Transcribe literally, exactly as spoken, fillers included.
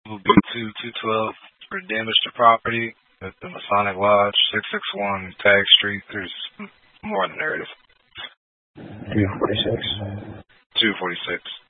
Will be two two twelve for damage to property at the Masonic Lodge, six six one Tag Street. There's more in the narrative. two forty-six. two forty-six.